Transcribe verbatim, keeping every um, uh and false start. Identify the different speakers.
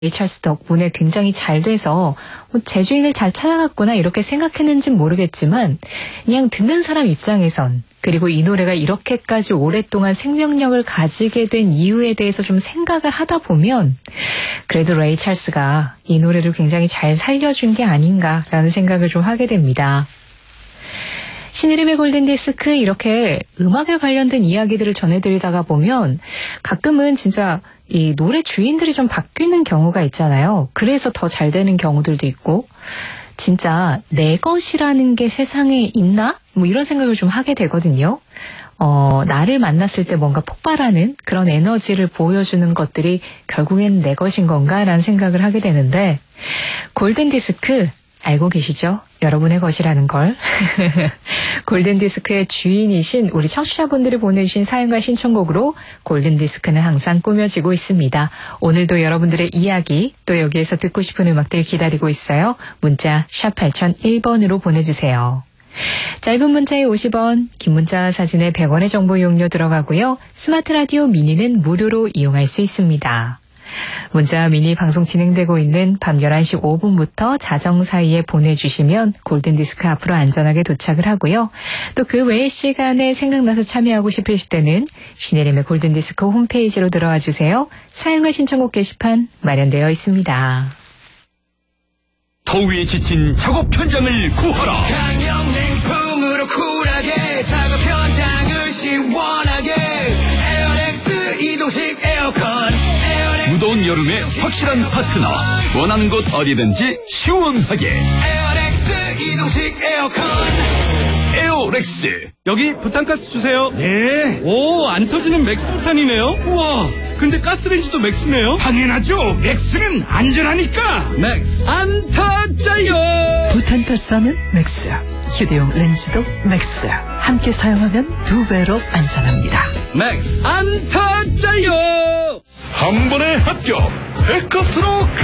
Speaker 1: 레이찰스 덕분에 굉장히 잘 돼서 뭐 제 주인을 잘 찾아갔구나 이렇게 생각했는지는 모르겠지만 그냥 듣는 사람 입장에선 그리고 이 노래가 이렇게까지 오랫동안 생명력을 가지게 된 이유에 대해서 좀 생각을 하다 보면 그래도 레이 찰스가 이 노래를 굉장히 잘 살려준 게 아닌가라는 생각을 좀 하게 됩니다. 신혜림의 골든디스크 이렇게 음악에 관련된 이야기들을 전해드리다가 보면 가끔은 진짜 이 노래 주인들이 좀 바뀌는 경우가 있잖아요. 그래서 더 잘 되는 경우들도 있고 진짜 내 것이라는 게 세상에 있나? 뭐 이런 생각을 좀 하게 되거든요. 어, 나를 만났을 때 뭔가 폭발하는 그런 에너지를 보여주는 것들이 결국엔 내 것인 건가라는 생각을 하게 되는데 골든디스크 알고 계시죠? 여러분의 것이라는 걸. 골든디스크의 주인이신 우리 청취자분들이 보내주신 사연과 신청곡으로 골든디스크는 항상 꾸며지고 있습니다. 오늘도 여러분들의 이야기 또 여기에서 듣고 싶은 음악들 기다리고 있어요. 문자 샵 팔공공일 번으로 보내주세요. 짧은 문자에 오십 원, 긴 문자 사진에 백 원의 정보 이용료 들어가고요. 스마트 라디오 미니는 무료로 이용할 수 있습니다. 문자 미니 방송 진행되고 있는 밤 열한 시 오 분부터 자정 사이에 보내주시면 골든디스크 앞으로 안전하게 도착을 하고요. 또 그 외의 시간에 생각나서 참여하고 싶으실 때는 신혜림의 골든디스크 홈페이지로 들어와 주세요. 사용과 신청곡 게시판 마련되어 있습니다.
Speaker 2: 더위에 지친 작업 현장을 구하라.
Speaker 3: 강력 냉풍으로 쿨하게 작업 현장을 시원하게 에어렉스 이동식 에어컨
Speaker 2: 무더운 여름에 확실한 파트너 원하는 곳 어디든지 시원하게
Speaker 3: 에어렉스 이동식 에어컨
Speaker 2: 에어렉스.
Speaker 4: 여기 부탄가스 주세요.
Speaker 3: 네.
Speaker 4: 오, 안 터지는 맥스 부탄이네요. 우와, 근데 가스레인지도 맥스네요.
Speaker 3: 당연하죠. 맥스는 안전하니까.
Speaker 4: 맥스 안 터져요.
Speaker 5: 부탄가스 하면 맥스, 휴대용 렌즈도 맥스. 함께 사용하면 두 배로 안전합니다.
Speaker 4: 맥스 안 터져요.
Speaker 2: 한 번에 합격 백가스로